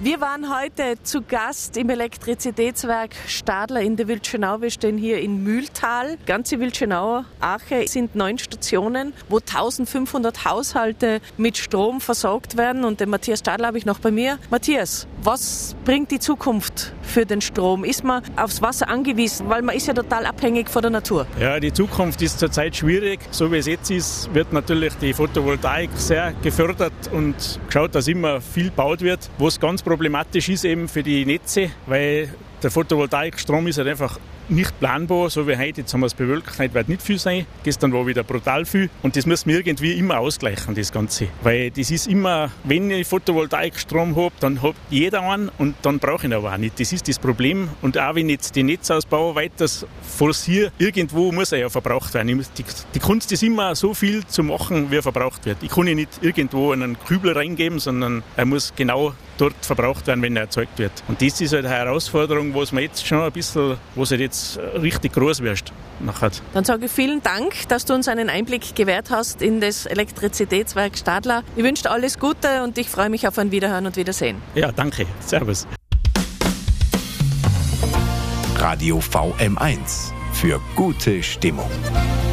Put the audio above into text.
Wir waren heute zu Gast im Elektrizitätswerk Stadler in der Wildschönau. Wir stehen hier in Mühltal. Die ganze Wildschönauer Arche sind 9 Stationen, wo 1500 Haushalte mit Strom versorgt werden. Und den Matthias Stadler habe ich noch bei mir. Matthias, was bringt die Zukunft für den Strom? Ist man aufs Wasser angewiesen? Weil man ist ja total abhängig von der Natur. Ja, die Zukunft ist zurzeit schwierig. So wie es jetzt ist, wird natürlich die Photovoltaik sehr gefördert und geschaut, dass immer viel gebaut wird. Was ganz problematisch ist eben für die Netze, weil der Photovoltaikstrom ist halt einfach nicht planbar, so wie heute. Jetzt haben wir es bewölkt, heute wird nicht viel sein. Gestern war wieder brutal viel. Und das müssen wir irgendwie immer ausgleichen, das Ganze. Weil das ist immer, wenn ich Photovoltaikstrom habe, dann hat jeder einen und dann brauche ich ihn aber auch nicht. Das ist das Problem. Und auch wenn ich jetzt den Netzausbau weiter forciere, irgendwo muss er ja verbraucht werden. Die Kunst ist immer so viel zu machen, wie er verbraucht wird. Ich kann ihn nicht irgendwo in einen Kübel reingeben, sondern er muss genau dort verbraucht werden, wenn er erzeugt wird. Und das ist halt eine Herausforderung, was man jetzt schon ein bisschen, was halt jetzt richtig groß wird. Nachher. Dann sage ich vielen Dank, dass du uns einen Einblick gewährt hast in das Elektrizitätswerk Stadler. Ich wünsche dir alles Gute und ich freue mich auf ein Wiederhören und Wiedersehen. Ja, danke. Servus. Radio VM1 für gute Stimmung.